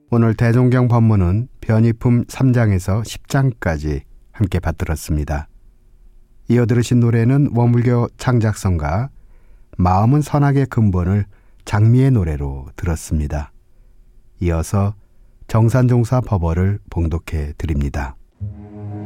오늘 대종경 법문은 변희품 3장에서 10장까지 함께 받들었습니다. 이어 들으신 노래는 원불교 창작성가 마음은 선악의 근본을 장미의 노래로 들었습니다. 이어서 정산종사 법어를 봉독해 드립니다.